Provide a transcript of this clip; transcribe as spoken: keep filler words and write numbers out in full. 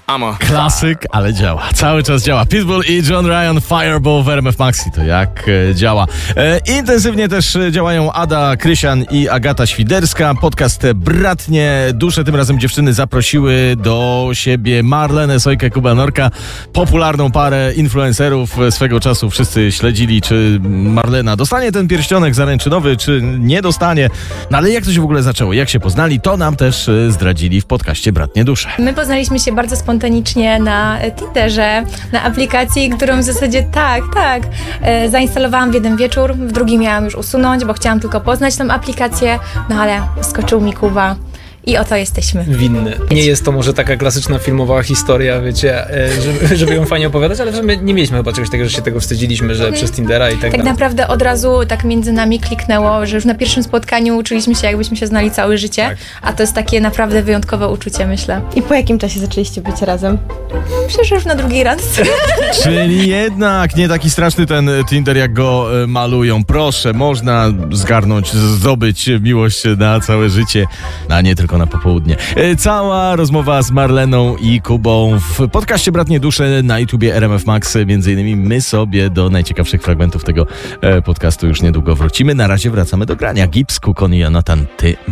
Amo. Klasyk, ale działa. Cały czas działa. Pitbull i John Ryan, Fireball w R M F Maxi. To jak e, działa. E, intensywnie też działają Ada Krysian i Agata Świderska. Podcast Bratnie Dusze. Tym razem dziewczyny zaprosiły do siebie Marlenę Sojkę, Kubę Norka. Popularną parę influencerów. Swego czasu wszyscy śledzili, czy Marlena dostanie ten pierścionek zaręczynowy, czy nie dostanie. No ale jak to się w ogóle zaczęło? Jak się poznali? To nam też e, zdradzili w podcaście Bratnie Dusze. My poznaliśmy się bardzo spontanicznie na Tinderze, na aplikacji, którą w zasadzie tak, tak, e, zainstalowałam w jeden wieczór, w drugi miałam już usunąć, bo chciałam tylko poznać tą aplikację, no ale skoczył mi Kuba. I oto jesteśmy. Winny. Nie jest to może taka klasyczna filmowa historia, wiecie, żeby, żeby ją fajnie opowiadać, ale my nie mieliśmy chyba czegoś takiego, że się tego wstydziliśmy, że przez Tindera i tak, tak dalej. Tak naprawdę od razu tak między nami kliknęło, że już na pierwszym spotkaniu uczyliśmy się, jakbyśmy się znali całe życie, tak. A to jest takie naprawdę wyjątkowe uczucie, myślę. I po jakim czasie zaczęliście być razem? Myślę, że już na drugiej randce. Czyli jednak nie taki straszny ten Tinder, jak go e, malują. Proszę, można zgarnąć, zdobyć miłość na całe życie, a nie tylko na popołudnie. E, cała rozmowa z Marleną i Kubą w podcaście Bratnie Dusze na YouTubie R M F Max. Między innymi my sobie do najciekawszych fragmentów tego e, podcastu już niedługo wrócimy. Na razie wracamy do grania. Gips, Kukon i Jonathan, ty